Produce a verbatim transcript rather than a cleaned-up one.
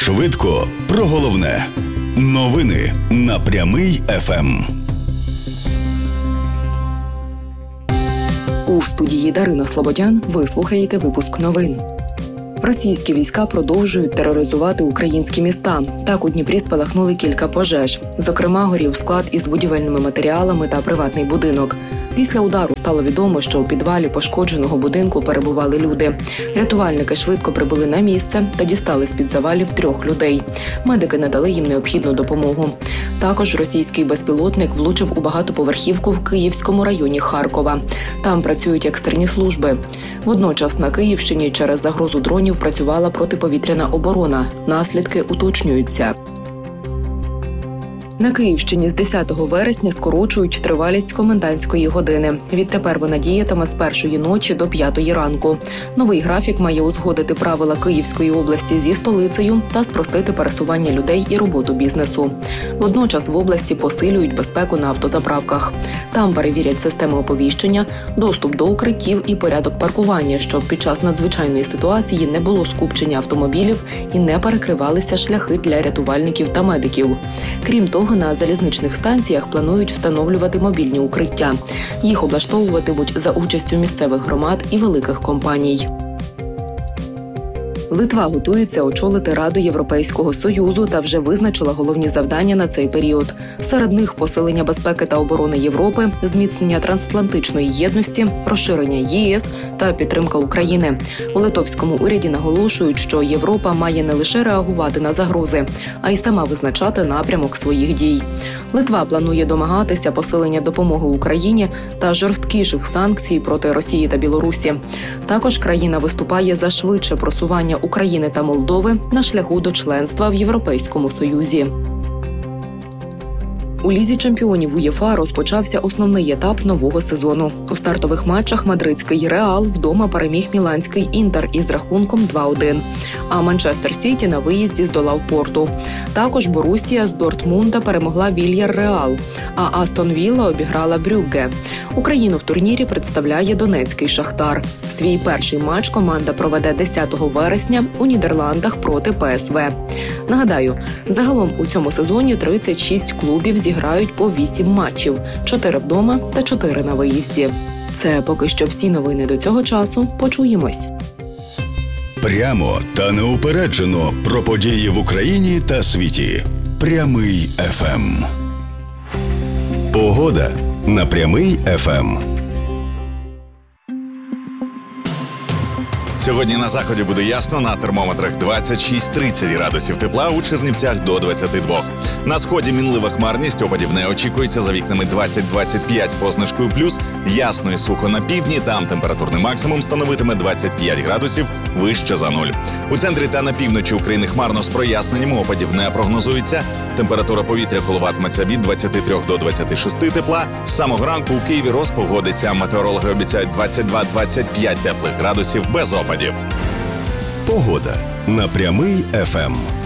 Швидко про головне. Новини на Прямий еф ем. У студії Дарина Слободян ви слухаєте випуск новин. Російські війська продовжують тероризувати українські міста. Так у Дніпрі спалахнули кілька пожеж. Зокрема, горів склад із будівельними матеріалами та приватний будинок. Після удару стало відомо, що у підвалі пошкодженого будинку перебували люди. Рятувальники швидко прибули на місце та дістали з-під завалів трьох людей. Медики надали їм необхідну допомогу. Також російський безпілотник влучив у багатоповерхівку в Київському районі Харкова. Там працюють екстрені служби. Водночас на Київщині через загрозу дронів працювала протиповітряна оборона. Наслідки уточнюються. На Київщині з десятого вересня скорочують тривалість комендантської години. Відтепер вона діятиме з першої ночі до п'ятої ранку. Новий графік має узгодити правила Київської області зі столицею та спростити пересування людей і роботу бізнесу. Водночас в області посилюють безпеку на автозаправках. Там перевірять системи оповіщення, доступ до укриттів і порядок паркування, щоб під час надзвичайної ситуації не було скупчення автомобілів і не перекривалися шляхи для рятувальників та медиків. Крім того, на залізничних станціях планують встановлювати мобільні укриття. Їх облаштовуватимуть за участю місцевих громад і великих компаній. Литва готується очолити Раду Європейського Союзу та вже визначила головні завдання на цей період. Серед них посилення безпеки та оборони Європи, зміцнення трансатлантичної єдності, розширення ЄС та підтримка України. У литовському уряді наголошують, що Європа має не лише реагувати на загрози, а й сама визначати напрямок своїх дій. Литва планує домагатися посилення допомоги Україні та жорсткіших санкцій проти Росії та Білорусі. Також країна виступає за швидше просування України та Молдови на шляху до членства в Європейському Союзі. У Лізі чемпіонів УЄФА розпочався основний етап нового сезону. У стартових матчах мадридський Реал вдома переміг міланський Інтер із рахунком два один. А Манчестер Сіті на виїзді здолав Порту. Також Борусія з Дортмунда перемогла Вільяр-Реал, а Астон Вілла обіграла Брюгге. Україну в турнірі представляє донецький Шахтар. Свій перший матч команда проведе десятого вересня у Нідерландах проти Пе Ес Ве. Нагадаю, загалом у цьому сезоні тридцять шість клубів зіграють по вісім матчів – чотири вдома та чотири на виїзді. Це поки що всі новини до цього часу. Почуємось. Прямо та неупереджено про події в Україні та світі. Прямий еф ем. Погода на Прямий еф ем. Сьогодні на заході буде ясно, на термометрах двадцять шість тридцять градусів тепла, у Чернівцях до двадцяти двох. На сході мінлива хмарність, опадів не очікується, за вікнами двадцять двадцять п'ять з позначкою плюс, ясно і сухо на півдні, там температурний максимум становитиме двадцять п'ять градусів, вище за нуль. У центрі та на півночі України хмарно з проясненням, опадів не прогнозується. Температура повітря коливатиметься від двадцяти трьох до двадцяти шести тепла. З самого ранку у Києві розпогодиться, метеорологи обіцяють двадцять два - двадцять п'ять теплих градусів без опадів. Погода на Прямий еф ем.